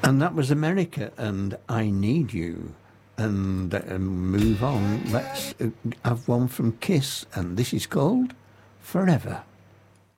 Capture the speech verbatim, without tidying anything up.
And that was America, and I Need You. And uh, move on. Let's uh, have one from Kiss, and this is called Forever.